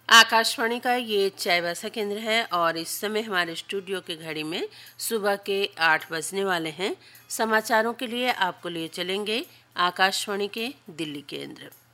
आकाशवाणी का ये चाईबासा केंद्र है और इस समय हमारे स्टूडियो की घड़ी में सुबह के 8 बजने वाले हैं। समाचारों के लिए आपको लिए चलेंगे आकाशवाणी के दिल्ली केंद्र।